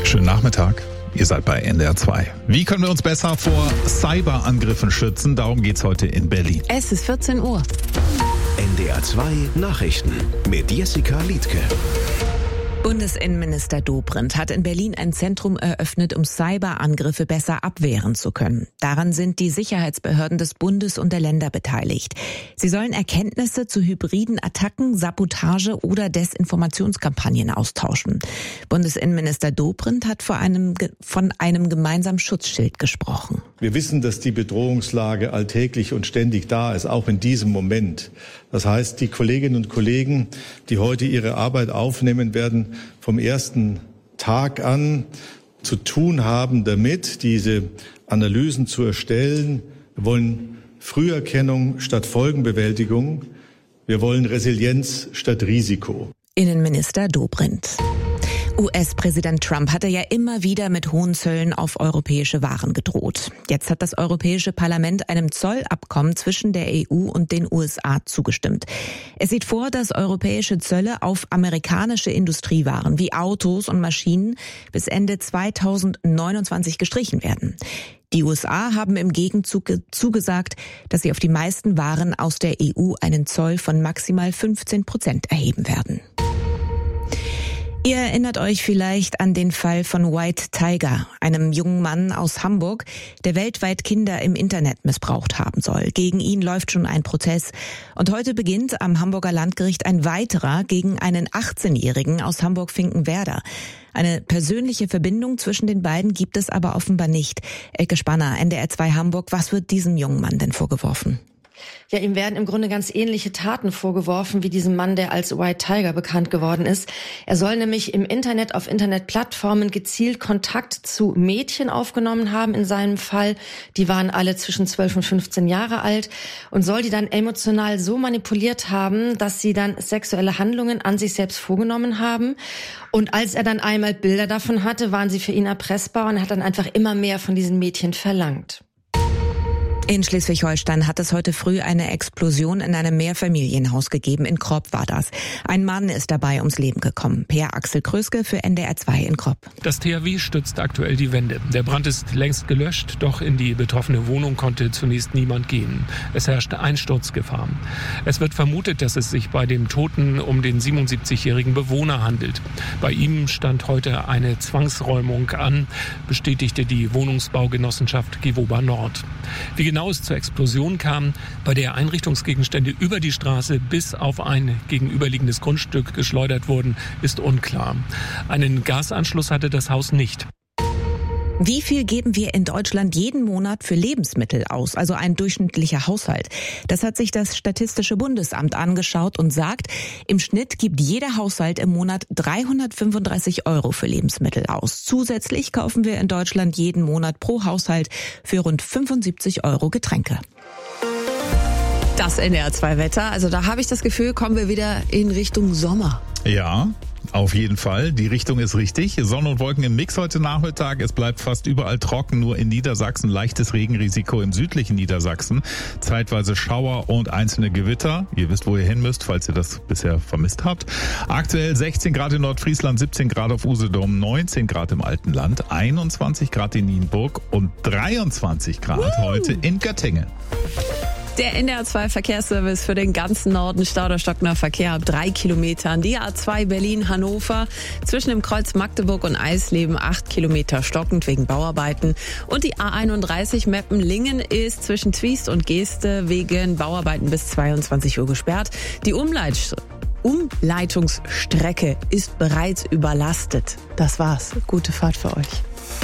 Schönen Nachmittag. Ihr seid bei NDR 2. Wie können wir uns besser vor Cyberangriffen schützen? Darum geht's heute in Berlin. Es ist 14 Uhr. NDR 2 Nachrichten mit Jessica Liedtke. Bundesinnenminister Dobrindt hat in Berlin ein Zentrum eröffnet, um Cyberangriffe besser abwehren zu können. Daran sind die Sicherheitsbehörden des Bundes und der Länder beteiligt. Sie sollen Erkenntnisse zu hybriden Attacken, Sabotage oder Desinformationskampagnen austauschen. Bundesinnenminister Dobrindt hat von einem gemeinsamen Schutzschild gesprochen. Wir wissen, dass die Bedrohungslage alltäglich und ständig da ist, auch in diesem Moment. Das heißt, die Kolleginnen und Kollegen, die heute ihre Arbeit aufnehmen, werden vom ersten Tag an zu tun haben, damit diese Analysen zu erstellen. Wir wollen Früherkennung statt Folgenbewältigung. Wir wollen Resilienz statt Risiko. Innenminister Dobrindt. US-Präsident Trump hatte ja immer wieder mit hohen Zöllen auf europäische Waren gedroht. Jetzt hat das Europäische Parlament einem Zollabkommen zwischen der EU und den USA zugestimmt. Es sieht vor, dass europäische Zölle auf amerikanische Industriewaren wie Autos und Maschinen bis Ende 2029 gestrichen werden. Die USA haben im Gegenzug zugesagt, dass sie auf die meisten Waren aus der EU einen Zoll von maximal 15% erheben werden. Ihr erinnert euch vielleicht an den Fall von White Tiger, einem jungen Mann aus Hamburg, der weltweit Kinder im Internet missbraucht haben soll. Gegen ihn läuft schon ein Prozess. Und heute beginnt am Hamburger Landgericht ein weiterer gegen einen 18-Jährigen aus Hamburg-Finkenwerder. Eine persönliche Verbindung zwischen den beiden gibt es aber offenbar nicht. Elke Spanner, NDR 2 Hamburg, was wird diesem jungen Mann denn vorgeworfen? Ja, ihm werden im Grunde ganz ähnliche Taten vorgeworfen wie diesem Mann, der als White Tiger bekannt geworden ist. Er soll nämlich im Internet, auf Internetplattformen gezielt Kontakt zu Mädchen aufgenommen haben in seinem Fall. Die waren alle zwischen 12 und 15 Jahre alt und soll die dann emotional so manipuliert haben, dass sie dann sexuelle Handlungen an sich selbst vorgenommen haben. Und als er dann einmal Bilder davon hatte, waren sie für ihn erpressbar und er hat dann einfach immer mehr von diesen Mädchen verlangt. In Schleswig-Holstein hat es heute früh eine Explosion in einem Mehrfamilienhaus gegeben. In Kropp war das. Ein Mann ist dabei ums Leben gekommen. Per Axel Kröske für NDR 2 in Kropp. Das THW stützt aktuell die Wände. Der Brand ist längst gelöscht, doch in die betroffene Wohnung konnte zunächst niemand gehen. Es herrscht Einsturzgefahr. Es wird vermutet, dass es sich bei dem Toten um den 77-jährigen Bewohner handelt. Bei ihm stand heute eine Zwangsräumung an, bestätigte die Wohnungsbaugenossenschaft Gewoba Nord. Wie genau es zur Explosion kam, bei der Einrichtungsgegenstände über die Straße bis auf ein gegenüberliegendes Grundstück geschleudert wurden, ist unklar. Einen Gasanschluss hatte das Haus nicht. Wie viel geben wir in Deutschland jeden Monat für Lebensmittel aus, also ein durchschnittlicher Haushalt? Das hat sich das Statistische Bundesamt angeschaut und sagt, im Schnitt gibt jeder Haushalt im Monat 335 € für Lebensmittel aus. Zusätzlich kaufen wir in Deutschland jeden Monat pro Haushalt für rund 75 € Getränke. Das NDR 2 Wetter, also da habe ich das Gefühl, kommen wir wieder in Richtung Sommer. Ja, auf jeden Fall. Die Richtung ist richtig. Sonne und Wolken im Mix heute Nachmittag. Es bleibt fast überall trocken, nur in Niedersachsen leichtes Regenrisiko im südlichen Niedersachsen. Zeitweise Schauer und einzelne Gewitter. Ihr wisst, wo ihr hin müsst, falls ihr das bisher vermisst habt. Aktuell 16 Grad in Nordfriesland, 17 Grad auf Usedom, 19 Grad im Altenland, 21 Grad in Nienburg und 23 Grad heute in Göttingen. Der NDR 2 Verkehrsservice für den ganzen Norden, stauderstockender Verkehr ab 3 Kilometern. Die A2 Berlin-Hannover zwischen dem Kreuz Magdeburg und Eisleben 8 Kilometer stockend wegen Bauarbeiten. Und die A31 Meppen-Lingen ist zwischen Twiest und Geeste wegen Bauarbeiten bis 22 Uhr gesperrt. Die Umleitungsstrecke ist bereits überlastet. Das war's. Gute Fahrt für euch.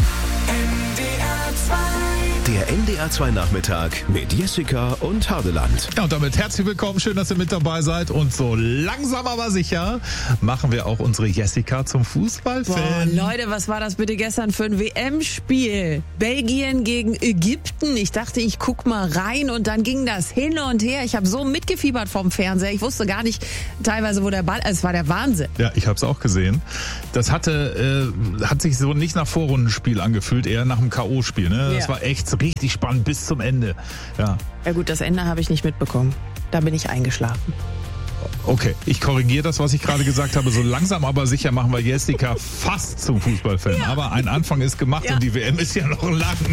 Der NDR 2 Nachmittag mit Jessica und Hardeland. Ja, und damit herzlich willkommen. Schön, dass ihr mit dabei seid. Und so langsam aber sicher machen wir auch unsere Jessica zum Fußballfan. Boah, Leute, was war das bitte gestern für ein WM-Spiel? Belgien gegen Ägypten. Ich dachte, ich guck mal rein und dann ging das hin und her. Ich habe so mitgefiebert vom Fernseher. Ich wusste gar nicht teilweise, wo der Ball ist. Es war der Wahnsinn. Ja, ich habe es auch gesehen. Das hat sich so nicht nach Vorrundenspiel angefühlt, eher nach einem K.O.-Spiel. Ne? Das war echt richtig spannend bis zum Ende. Ja gut, das Ende habe ich nicht mitbekommen. Da bin ich eingeschlafen. Okay, ich korrigiere das, was ich gerade gesagt habe. So langsam aber sicher machen wir Jessica fast zum Fußballfan. Ja. Aber ein Anfang ist gemacht und die WM ist ja noch lang.